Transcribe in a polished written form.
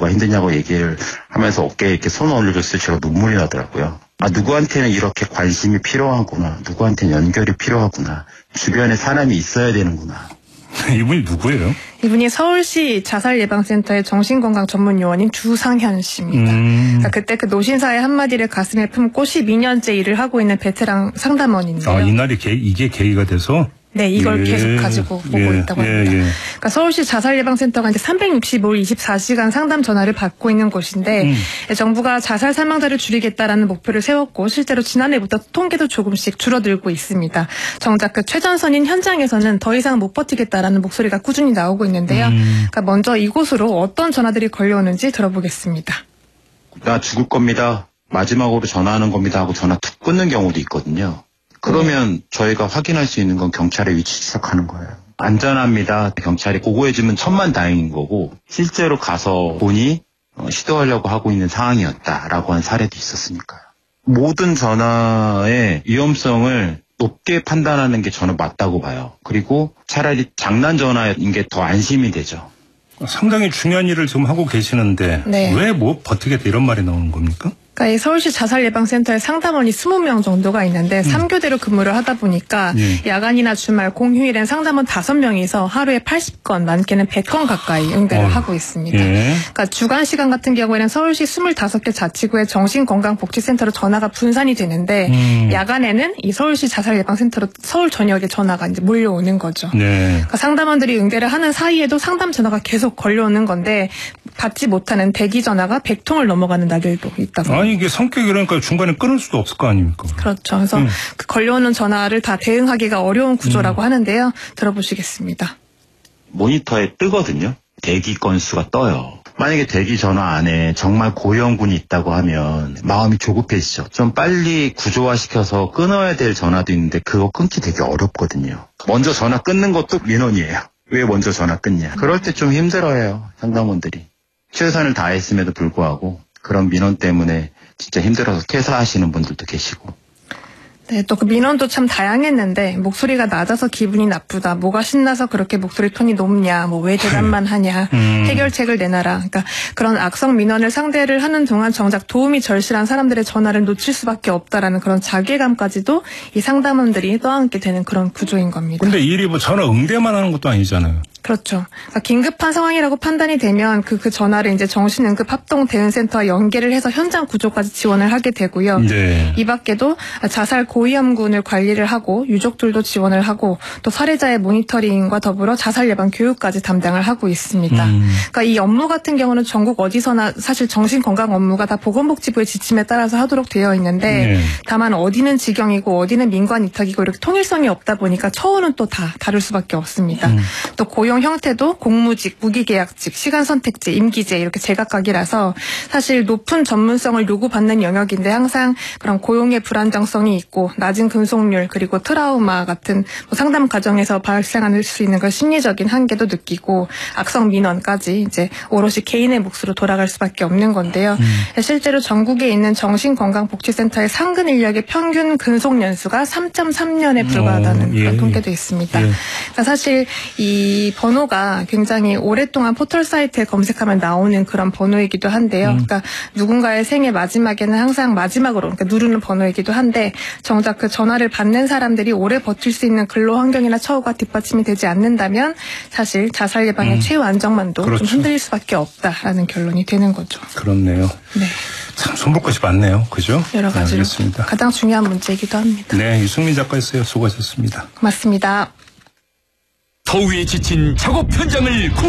뭐가 힘드냐고 얘기를 하면서 어깨에 이렇게 손 올려줬을 때 제가 눈물이 나더라고요. 아, 누구한테는 이렇게 관심이 필요하구나. 누구한테는 연결이 필요하구나. 주변에 사람이 있어야 되는구나. 이분이 누구예요? 이분이 서울시 자살예방센터의 정신건강 전문 요원인 주상현 씨입니다. 그러니까 그때 그 노신사의 한마디를 가슴에 품고 12년째 일을 하고 있는 베테랑 상담원인데요. 아, 이날이 이게 계기가 돼서? 네, 이걸 계속 가지고 보고 있다고 합니다. 그러니까 서울시 자살예방센터가 이제 365일 24시간 상담 전화를 받고 있는 곳인데 정부가 자살 사망자를 줄이겠다라는 목표를 세웠고 실제로 지난해부터 통계도 조금씩 줄어들고 있습니다. 정작 그 최전선인 현장에서는 더 이상 못 버티겠다라는 목소리가 꾸준히 나오고 있는데요. 그러니까 먼저 이곳으로 어떤 전화들이 걸려오는지 들어보겠습니다. 나 죽을 겁니다. 마지막으로 전화하는 겁니다 하고 전화 툭 끊는 경우도 있거든요. 그러면 저희가 확인할 수 있는 건 경찰에 위치 추적하는 거예요. 안전합니다. 경찰이 보고해주면 천만다행인 거고 실제로 가서 보니 시도하려고 하고 있는 상황이었다라고 한 사례도 있었으니까요. 모든 전화의 위험성을 높게 판단하는 게 저는 맞다고 봐요. 그리고 차라리 장난 전화인 게 더 안심이 되죠. 상당히 중요한 일을 지금 하고 계시는데 네. 왜 뭐 버티겠다 이런 말이 나오는 겁니까? 그러니까 이 서울시 자살예방센터에 상담원이 20명 정도가 있는데 3교대로 근무를 하다 보니까 야간이나 주말, 공휴일엔 상담원 5명이서 하루에 80건, 많게는 100건 가까이 응대를 하고 있습니다. 그러니까 주간 시간 같은 경우에는 서울시 25개 자치구의 정신건강복지센터로 전화가 분산이 되는데 야간에는 이 서울시 자살예방센터로 서울 전역에 전화가 이제 몰려오는 거죠. 그러니까 상담원들이 응대를 하는 사이에도 상담 전화가 계속 걸려오는 건데 받지 못하는 대기 전화가 100통을 넘어가는 날들도 있다고. 아니 이게 성격이 그러니까 중간에 끊을 수도 없을 거 아닙니까? 그렇죠. 그래서 그 걸려오는 전화를 다 대응하기가 어려운 구조라고 하는데요. 들어보시겠습니다. 모니터에 뜨거든요. 대기 건수가 떠요. 만약에 대기 전화 안에 정말 고위험군이 있다고 하면 마음이 조급해지죠. 좀 빨리 구조화시켜서 끊어야 될 전화도 있는데 그거 끊기 되게 어렵거든요. 먼저 전화 끊는 것도 민원이에요. 왜 먼저 전화 끊냐. 그럴 때 좀 힘들어해요. 상담원들이. 최선을 다했음에도 불구하고 그런 민원 때문에 진짜 힘들어서 퇴사하시는 분들도 계시고. 네, 또 그 민원도 참 다양했는데 목소리가 낮아서 기분이 나쁘다. 뭐가 신나서 그렇게 목소리 톤이 높냐. 뭐 왜 대답만 하냐. 해결책을 내놔라. 그러니까 그런 악성 민원을 상대를 하는 동안 정작 도움이 절실한 사람들의 전화를 놓칠 수밖에 없다라는 그런 자괴감까지도 이 상담원들이 떠안게 되는 그런 구조인 겁니다. 근데 일이 뭐 전화 응대만 하는 것도 아니잖아요. 그렇죠. 그러니까 긴급한 상황이라고 판단이 되면 그 전화를 이제 정신응급합동대응센터와 연계를 해서 현장 구조까지 지원을 하게 되고요. 이 밖에도 자살 고위험군을 관리를 하고 유족들도 지원을 하고 또 살해자의 모니터링과 더불어 자살 예방 교육까지 담당을 하고 있습니다. 그러니까 이 업무 같은 경우는 전국 어디서나 사실 정신건강 업무가 다 보건복지부의 지침에 따라서 하도록 되어 있는데 다만 어디는 직영이고 어디는 민관 위탁이고 이렇게 통일성이 없다 보니까 처우는 또 다 다를 수밖에 없습니다. 또 고용 형태도 공무직, 무기계약직, 시간선택제, 임기제 이렇게 제각각이라서 사실 높은 전문성을 요구받는 영역인데 항상 그런 고용의 불안정성이 있고 낮은 근속률 그리고 트라우마 같은 뭐 상담 과정에서 발생할 수 있는 그 심리적인 한계도 느끼고 악성 민원까지 이제 오롯이 개인의 몫으로 돌아갈 수밖에 없는 건데요. 실제로 전국에 있는 정신건강복지센터의 상근 인력의 평균 근속 연수가 3.3년에 불과하다는 그런 통계도 있습니다. 그러니까 사실 이 번호가 굉장히 오랫동안 포털 사이트에 검색하면 나오는 그런 번호이기도 한데요. 그러니까 누군가의 생애 마지막에는 항상 마지막으로 그러니까 누르는 번호이기도 한데 정작 그 전화를 받는 사람들이 오래 버틸 수 있는 근로 환경이나 처우가 뒷받침이 되지 않는다면 사실 자살 예방의 최후 안정만도 좀 흔들릴 수밖에 없다라는 결론이 되는 거죠. 그렇네요. 네. 참 손볼 것이 많네요. 그죠? 여러 가지로 알겠습니다. 가장 중요한 문제이기도 합니다. 네, 유승민 작가였어요. 수고하셨습니다. 고맙습니다. 더위에 지친 작업 현장을